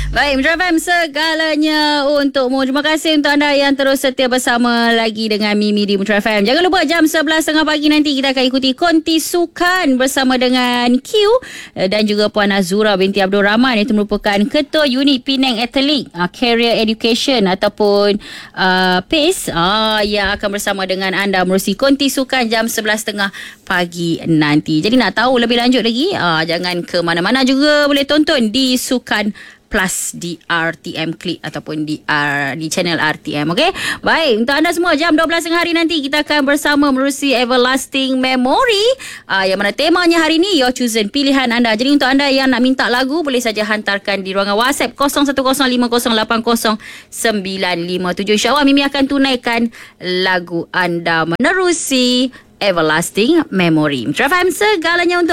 Baik, Metro FM segalanya untukmu. Terima kasih untuk anda yang terus setia bersama lagi dengan Mimi di Metro FM. Jangan lupa jam 11.30 pagi nanti kita akan ikuti konti sukan bersama dengan Q dan juga Puan Azura binti Abdul Rahman, itu merupakan Ketua Unit Penang Athletic Career Education ataupun PACE yang akan bersama dengan anda menerusi konti sukan jam 11.30 pagi nanti. Jadi nak tahu lebih lanjut lagi, jangan ke mana-mana, juga boleh tonton di Sukan Plus di RTM Klik ataupun di channel RTM. Okey. Baik, untuk anda semua jam 12 hari nanti kita akan bersama menerusi Everlasting Memory yang mana temanya hari ni Your Chosen, pilihan anda. Jadi untuk anda yang nak minta lagu boleh saja hantarkan di ruangan WhatsApp 0105080957. InsyaAllah Mimi akan tunaikan lagu anda menerusi Everlasting Memory. Metro FM segalanya untuk